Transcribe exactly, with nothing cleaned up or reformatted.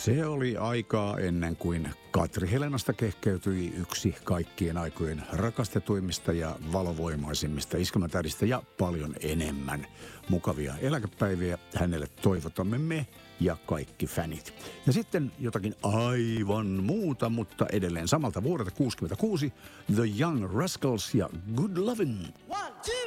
Se oli aikaa ennen kuin Katri Helenasta kehkeytyi yksi kaikkien aikojen rakastetuimmista ja valovoimaisimmista iskelmätähdistä ja paljon enemmän. Mukavia eläkepäiviä hänelle toivotamme me ja kaikki fänit. Ja sitten jotakin aivan muuta, mutta edelleen samalta vuodelta kuusikymmentäkuusi, The Young Rascals ja Good Lovin'. One, two.